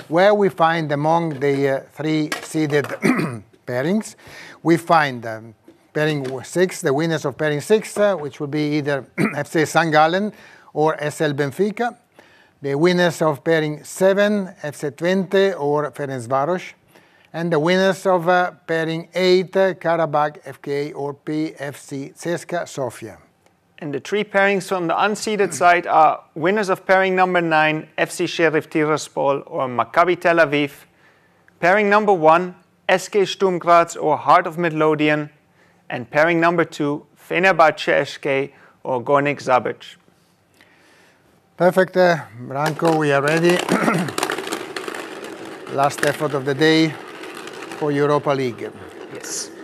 where we find among the three seeded pairings, we find pairing 6, the winners of pairing 6, which would be either FC St. Gallen or SL Benfica. The winners of pairing 7, FC Twente or Ferencváros. And the winners of pairing 8, Karabakh FK or PFC CSKA Sofia. And the three pairings from the unseeded side are winners of pairing number 9, FC Sheriff Tiraspol or Maccabi Tel Aviv. Pairing number 1, SK Sturm Graz or Heart of Midlothian. And pairing number 2, Fenerbahce SK or Gornik Zabrze. Perfect, Branko, we are ready. Last effort of the day for Europa League. Yes.